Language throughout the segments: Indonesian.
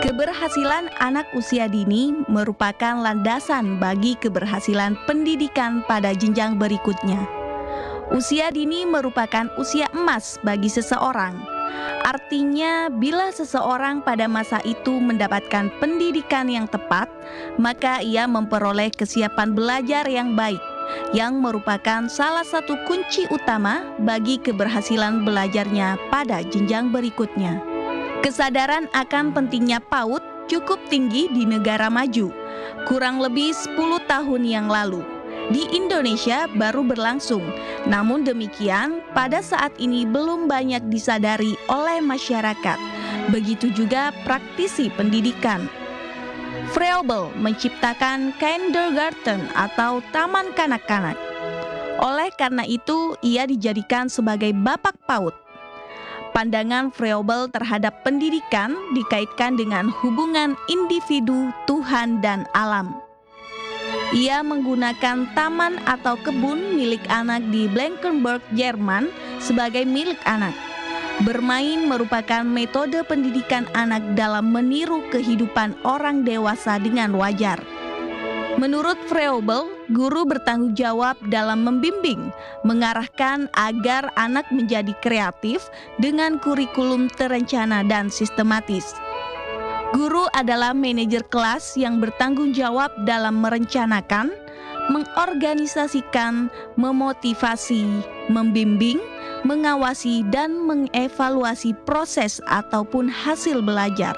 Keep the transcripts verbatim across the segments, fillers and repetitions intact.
Keberhasilan anak usia dini merupakan landasan bagi keberhasilan pendidikan pada jenjang berikutnya. Usia dini merupakan usia emas bagi seseorang. Artinya, bila seseorang pada masa itu mendapatkan pendidikan yang tepat, maka ia memperoleh kesiapan belajar yang baik, yang merupakan salah satu kunci utama bagi keberhasilan belajarnya pada jenjang berikutnya. Kesadaran akan pentingnya PAUD cukup tinggi di negara maju. Kurang lebih sepuluh tahun yang lalu, di Indonesia baru berlangsung. Namun demikian, pada saat ini belum banyak disadari oleh masyarakat. Begitu juga praktisi pendidikan. Froebel menciptakan kindergarten atau taman kanak-kanak. Oleh karena itu, ia dijadikan sebagai bapak PAUD. Pandangan Froebel terhadap pendidikan dikaitkan dengan hubungan individu, Tuhan, dan alam. Ia menggunakan taman atau kebun milik anak di Blankenburg, Jerman sebagai milik anak. Bermain merupakan metode pendidikan anak dalam meniru kehidupan orang dewasa dengan wajar. Menurut Froebel, guru bertanggung jawab dalam membimbing, mengarahkan agar anak menjadi kreatif dengan kurikulum terencana dan sistematis. Guru adalah manajer kelas yang bertanggung jawab dalam merencanakan, mengorganisasikan, memotivasi, membimbing, mengawasi, dan mengevaluasi proses ataupun hasil belajar.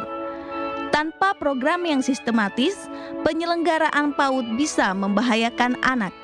Tanpa program yang sistematis, penyelenggaraan PAUD bisa membahayakan anak.